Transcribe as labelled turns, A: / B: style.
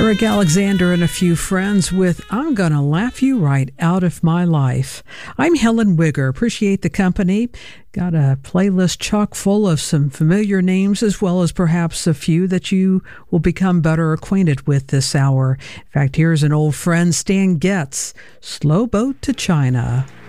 A: Eric Alexander and a few friends with I'm Gonna Laugh You Right Out of My Life. I'm Helen Wigger. Appreciate the company. Got a playlist chock full of some familiar names as well as perhaps a few that you will become better acquainted with this hour. In fact, here's an old friend, Stan Getz, Slow Boat to China.